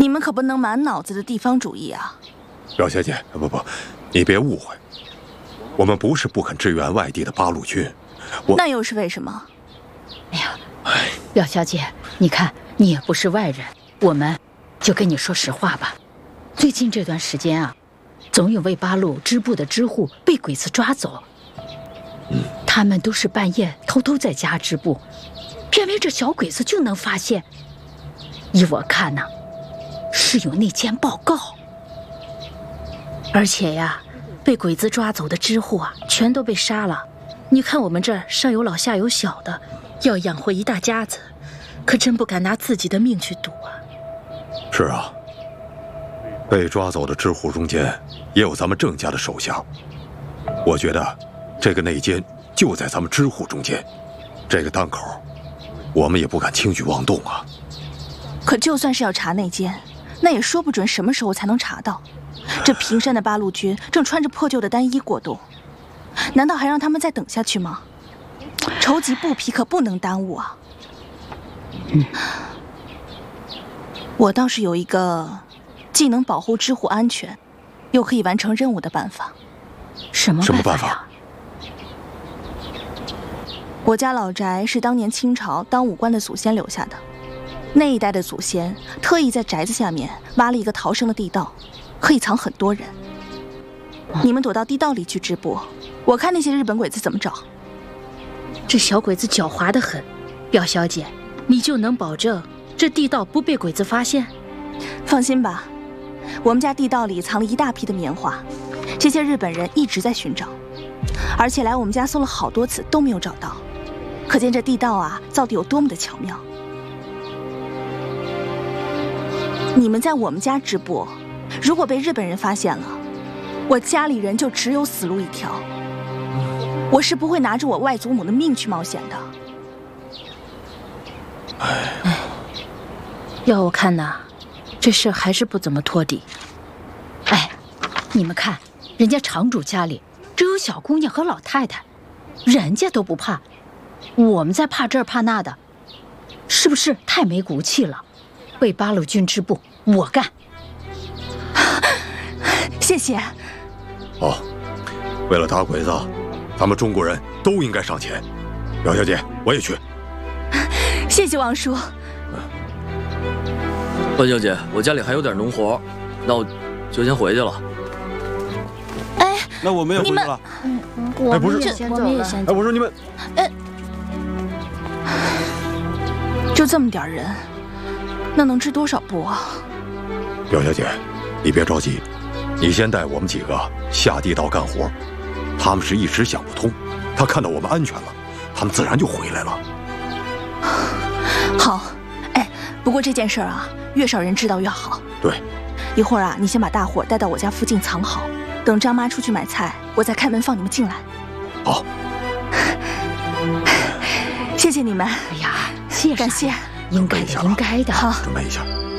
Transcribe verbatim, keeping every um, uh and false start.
你们可不能满脑子的地方主义啊！ 表小姐，不不，你别误会，我们不是不肯支援外地的八路军，我那又是为什么？ 哎呀，表小姐，你看你也不是外人，我们就跟你说实话吧。最近这段时间啊，总有位八路支部的支户被鬼子抓走，嗯，他们都是半夜偷偷在家织布，偏偏这小鬼子就能发现。依我看呐、啊，是有内奸报告。而且呀，被鬼子抓走的支户啊，全都被杀了。你看我们这儿上有老下有小的，要养活一大家子，可真不敢拿自己的命去赌啊。 是啊，被抓走的支户中间也有咱们郑家的手下。我觉得这个内奸就在咱们支户中间，这个当口，我们也不敢轻举妄动啊。 可就算是要查内奸，那也说不准什么时候才能查到。这平山的八路军正穿着破旧的单衣过冬，难道还让他们再等下去吗？筹集布匹可不能耽误啊！ 嗯， 我倒是有一个既能保护支户安全，又可以完成任务的办法。 什么什么办法呀？ 我家老宅是当年清朝当武官的祖先留下的，那一代的祖先特意在宅子下面挖了一个逃生的地道，可以藏很多人。你们躲到地道里去织布，我看那些日本鬼子怎么找。 这小鬼子狡猾得很，表小姐，你就能保证这地道不被鬼子发现？ 放心吧，我们家地道里藏了一大批的棉花，这些日本人一直在寻找，而且来我们家搜了好多次都没有找到，可见这地道啊造得有多么的巧妙。你们在我们家织布，如果被日本人发现了，我家里人就只有死路一条。我是不会拿着我外祖母的命去冒险的。 哎，要我看呐，这事还是不怎么托底。哎，你们看，人家场主家里只有小姑娘和老太太，人家都不怕，我们在怕这儿怕那的，是不是太没骨气了？为八路军织布，我干。 谢谢。 好，为了打鬼子，咱们中国人都应该上前。表小姐，我也去。 谢谢王叔。 万小姐，我家里还有点农活，那我就先回去了。 哎， 那我们也回去了。 嗯，我们也先走了。 哎，我说你们， 哎，就这么点人，那能织多少布啊？ 表小姐，你别着急，你先带我们几个下地道干活。他们是一时想不通，他看到我们安全了，他们自然就回来了。 好，哎，不过这件事儿啊，越少人知道越好。 对， 一会儿啊，你先把大伙带到我家附近藏好，等张妈出去买菜，我再开门放你们进来。 好， 谢谢你们。 哎呀，谢感谢， 应该的，应该的。 好， 准备一下。